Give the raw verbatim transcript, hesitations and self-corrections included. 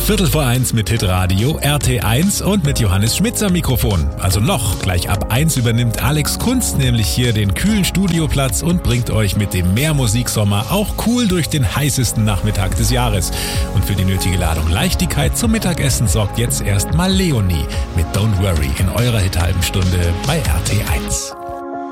Viertel vor eins mit Hitradio R T eins und mit Johannes Schmitz am Mikrofon. Also noch, gleich ab eins übernimmt Alex Kunst nämlich hier den kühlen Studioplatz und bringt euch mit dem Mehrmusiksommer auch cool durch den heißesten Nachmittag des Jahres. Und für die nötige Ladung Leichtigkeit zum Mittagessen sorgt jetzt erstmal Leonie mit Don't Worry in eurer Hit-Halben Stunde bei R T eins.